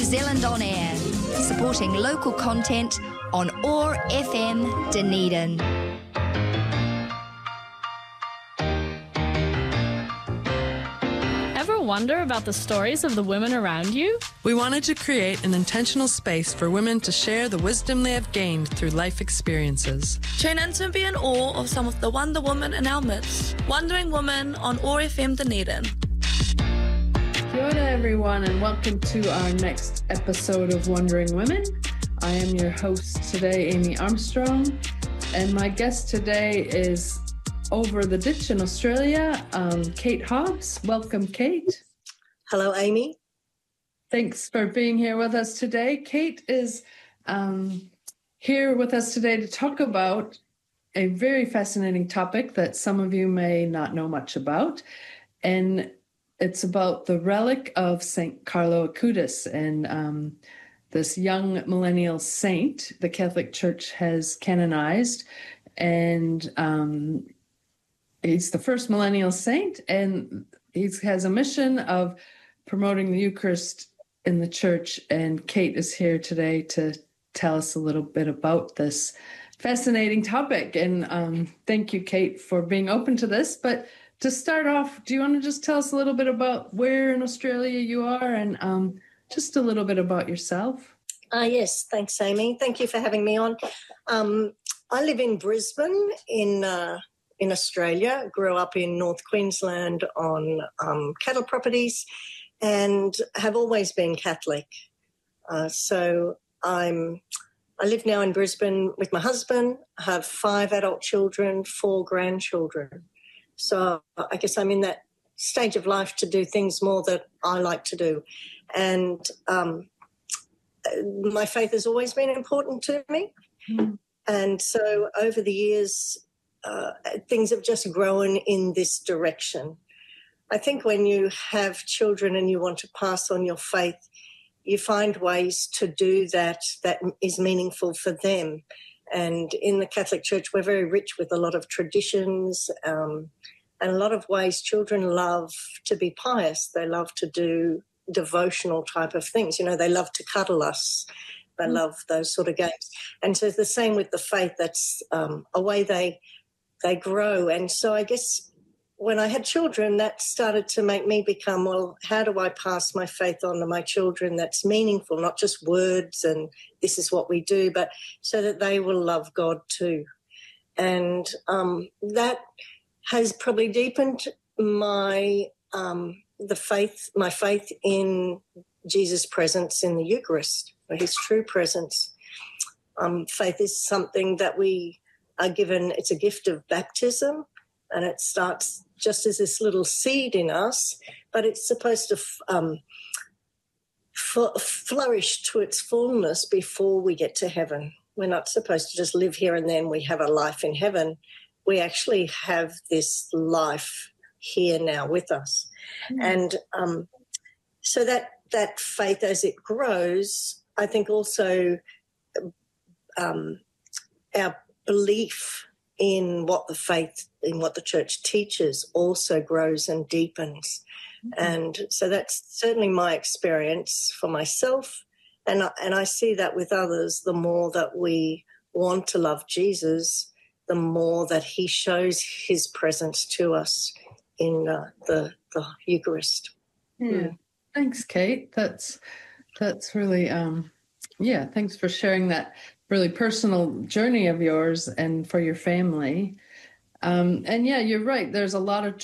Zealand On Air, supporting local content on OAR FM Dunedin. Ever wonder about the stories of the women around you? We wanted to create an intentional space for women to share the wisdom they have gained through life experiences. Tune in to be in awe of some of the Wonder Women in our midst. Wondering Women on OAR FM Dunedin. Kia ora everyone, and welcome to our next episode of Wondering Women. I am your host today, Amy Armstrong, and my guest today is over the ditch in Australia, Kate Hobbs. Welcome, Kate. Hello, Amy. Thanks for being here with us today. Kate is here with us today to talk about a very fascinating topic that some of you may not know much about, and it's about the relic of St. Carlo Acutis, and this young millennial saint the Catholic Church has canonized, and he's the first millennial saint, and he has a mission of promoting the Eucharist in the church. And Kate is here today to tell us a little bit about this fascinating topic. And thank you, Kate, for being open to this. But to start off, do you want to just tell us a little bit about where in Australia you are, and just a little bit about yourself? Yes, thanks, Amy. Thank you for having me on. I live in Brisbane in Australia, grew up in North Queensland on cattle properties, and have always been Catholic. So I live now in Brisbane with my husband, have 5 adult children, 4 grandchildren. So I guess I'm in that stage of life to do things more that I like to do. And my faith has always been important to me. Mm. And so over the years, things have just grown in this direction. I think when you have children and you want to pass on your faith, you find ways to do that is meaningful for them. And in the Catholic Church, we're very rich with a lot of traditions and a lot of ways children love to be pious. They love to do devotional type of things. You know, they love to cuddle us. They love those sort of games. And so it's the same with the faith. That's a way they grow. And so I guess when I had children, that started to make me become, well, how do I pass my faith on to my children that's meaningful, not just words and this is what we do, but so that they will love God too. And that has probably deepened my faith in Jesus' presence in the Eucharist, or his true presence. Faith is something that we are given. It's a gift of baptism, and it starts just as this little seed in us, but it's supposed to flourish to its fullness before we get to heaven. We're not supposed to just live here and then we have a life in heaven. We actually have this life here now with us. Mm. And so that faith, as it grows, I think also our belief in what the church teaches also grows and deepens. Mm-hmm. And so that's certainly my experience for myself. And I see that with others. The more that we want to love Jesus, the more that he shows his presence to us in the Eucharist. Yeah. Mm. Thanks, Kate. That's really, thanks for sharing that really personal journey of yours and for your family. And yeah, you're right. There's a lot of